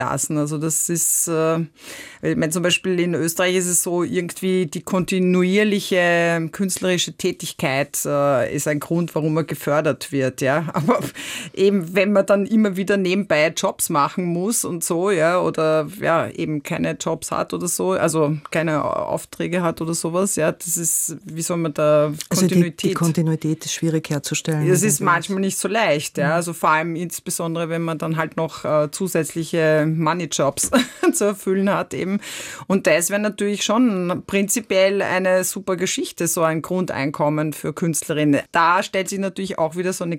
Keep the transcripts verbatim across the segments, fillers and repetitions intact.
lassen. Also das ist, äh, ich meine, zum Beispiel in Österreich ist es so, irgendwie die kontinuierliche künstlerische Tätigkeit äh, ist ein Grund, warum man gefördert wird, ja. Aber eben, wenn man dann immer wieder nebenbei Jobs machen muss und so, ja, oder ja, eben keine Jobs hat oder so, also keine Aufträge hat oder sowas, ja, das ist, wie soll man da Kontinuität... Also die, die Kontinuität ist schwierig herzustellen. Das ist manchmal nicht so leicht, ja, also vor allem insbesondere, wenn man dann halt noch äh, zusätzliche Money-Jobs zu erfüllen hat eben. Und das wäre natürlich schon prinzipiell eine super Geschichte, so ein Grundeinkommen für Künstlerinnen. Da stellt sich natürlich auch wieder so eine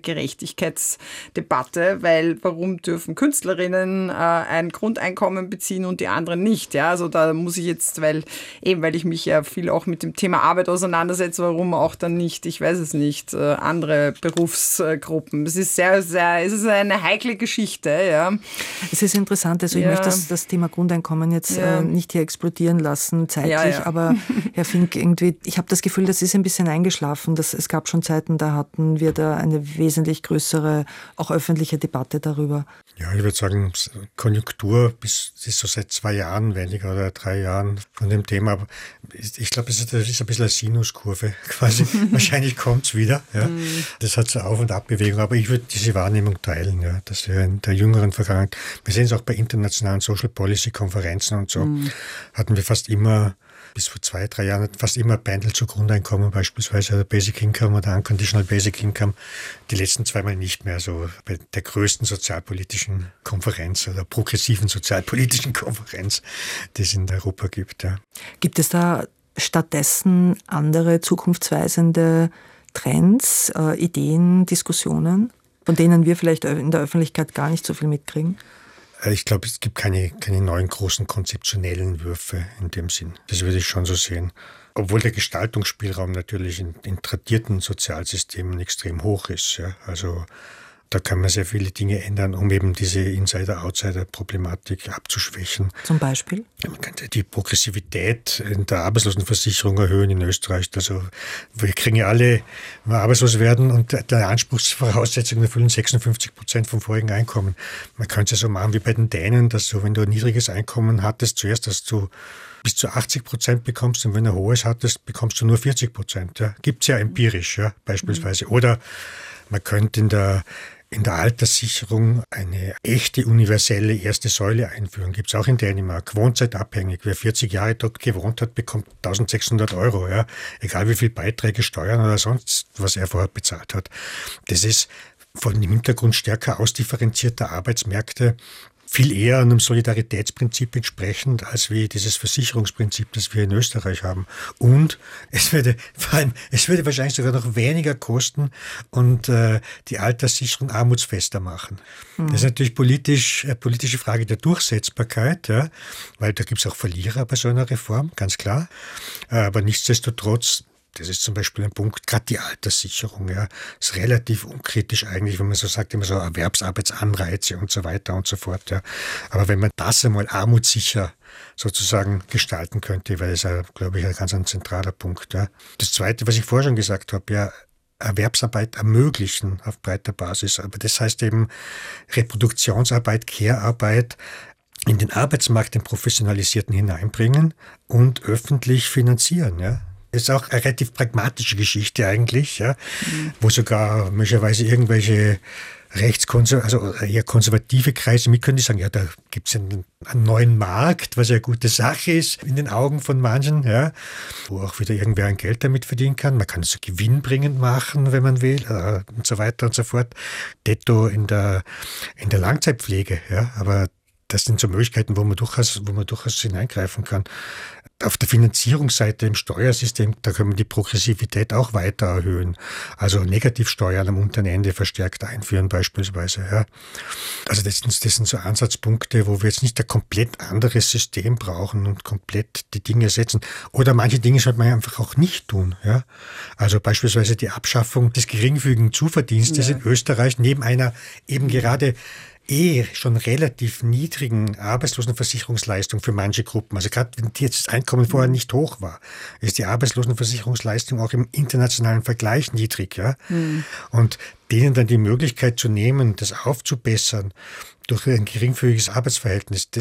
Gerechtigkeitsdebatte, weil warum dürfen Künstlerinnen äh, ein Grundeinkommen beziehen und die anderen nicht? Ja, also da muss ich jetzt, weil eben, weil ich mich ja viel auch mit dem Thema Arbeit auseinandersetze, warum auch dann nicht, ich weiß es nicht, äh, andere Berufsgruppen. Es ist sehr, sehr, es ist eine heikle Geschichte, ja. Es ist interessant, also ich Ja. möchte das, das Thema Grundeinkommen jetzt Ja. äh, nicht hier explodieren lassen zeitlich, Ja, ja. aber Herr Fink, irgendwie, ich habe das Gefühl, das ist ein bisschen eingeschlafen. Das, es gab schon Zeiten, da hatten wir da eine wesentlich größere, auch öffentliche Debatte darüber. Ja, ich würde sagen, Konjunktur bis ist so seit zwei Jahren weniger oder drei Jahren von dem Thema. Aber ich glaube, es ist, das ist ein bisschen eine Sinuskurve quasi. Wahrscheinlich kommt es wieder. Ja. Das hat so Auf- und Abbewegung. Aber ich würde diese Wahrnehmung teilen, ja, dass wir in der jüngeren Vergangenheit, wir sehen es auch bei internationalen Social Policy Konferenzen und so, mhm. hatten wir fast immer, bis vor zwei, drei Jahren, fast immer Pendel zu Grundeinkommen beispielsweise, oder Basic Income oder Unconditional Basic Income. Die letzten zweimal nicht mehr, so bei der größten sozialpolitischen Konferenz oder progressiven sozialpolitischen Konferenz, die es in Europa gibt. Ja. Gibt es da stattdessen andere zukunftsweisende Trends, äh, Ideen, Diskussionen, von denen wir vielleicht in der Öffentlichkeit gar nicht so viel mitkriegen? Ich glaube, es gibt keine, keine neuen großen konzeptionellen Würfe in dem Sinn. Das würde ich schon so sehen. Obwohl der Gestaltungsspielraum natürlich in, in tradierten Sozialsystemen extrem hoch ist. Ja. Also da kann man sehr viele Dinge ändern, um eben diese Insider-Outsider-Problematik abzuschwächen. Zum Beispiel? Man könnte die Progressivität in der Arbeitslosenversicherung erhöhen in Österreich. Also wir kriegen ja alle, wenn wir arbeitslos werden und der Anspruchsvoraussetzungen erfüllen sechsundfünfzig Prozent vom vorigen Einkommen. Man könnte es ja so machen wie bei den Dänen, dass du, wenn du ein niedriges Einkommen hattest, zuerst, dass du bis zu achtzig Prozent bekommst und wenn du ein hohes hattest, bekommst du nur vierzig Prozent. Ja. Gibt es ja empirisch, ja, beispielsweise. Oder man könnte in der in der Alterssicherung eine echte universelle erste Säule einführen. Gibt es auch in Dänemark. Wohnseitabhängig. Wer vierzig Jahre dort gewohnt hat, bekommt eintausendsechshundert Euro. Ja. Egal wie viel Beiträge, Steuern oder sonst, was er vorher bezahlt hat. Das ist vor dem Hintergrund stärker ausdifferenzierter Arbeitsmärkte viel eher einem Solidaritätsprinzip entsprechend, als wie dieses Versicherungsprinzip, das wir in Österreich haben. Und es würde vor allem, es würde wahrscheinlich sogar noch weniger kosten und äh, die Alterssicherung armutsfester machen. Mhm. Das ist natürlich politisch, eine politische Frage der Durchsetzbarkeit, ja, weil da gibt es auch Verlierer bei so einer Reform, ganz klar. Aber nichtsdestotrotz, das ist zum Beispiel ein Punkt, gerade die Alterssicherung, ja, ist relativ unkritisch eigentlich, wenn man so sagt, immer so Erwerbsarbeitsanreize und so weiter und so fort, ja. Aber wenn man das einmal armutssicher sozusagen gestalten könnte, wäre das, ja, glaube ich, ein ganz ein zentraler Punkt, ja. Das Zweite, was ich vorher schon gesagt habe, ja, Erwerbsarbeit ermöglichen auf breiter Basis, aber das heißt eben Reproduktionsarbeit, Care-Arbeit in den Arbeitsmarkt, den Professionalisierten hineinbringen und öffentlich finanzieren, ja. Das ist auch eine relativ pragmatische Geschichte eigentlich, ja, mhm. wo sogar möglicherweise irgendwelche rechtskonser also eher konservative Kreise mit können, die sagen, ja, da gibt es einen, einen neuen Markt, was ja eine gute Sache ist in den Augen von manchen, ja, wo auch wieder irgendwer ein Geld damit verdienen kann. Man kann es so gewinnbringend machen, wenn man will, äh, und so weiter und so fort. Detto in der, in der Langzeitpflege, ja, aber das sind so Möglichkeiten, wo man durchaus, wo man durchaus hineingreifen kann. Auf der Finanzierungsseite im Steuersystem, da können wir die Progressivität auch weiter erhöhen. Also Negativsteuern am unteren Ende verstärkt einführen beispielsweise. Ja. Also das sind, das sind so Ansatzpunkte, wo wir jetzt nicht ein komplett anderes System brauchen und komplett die Dinge setzen. Oder manche Dinge sollte man einfach auch nicht tun. Ja. Also beispielsweise die Abschaffung des geringfügigen Zuverdienstes ja. in Österreich neben einer eben gerade eh schon relativ niedrigen Arbeitslosenversicherungsleistung für manche Gruppen. Also gerade wenn jetzt das Einkommen vorher nicht hoch war, ist die Arbeitslosenversicherungsleistung auch im internationalen Vergleich niedrig. Ja? Mhm. Und denen dann die Möglichkeit zu nehmen, das aufzubessern durch ein geringfügiges Arbeitsverhältnis.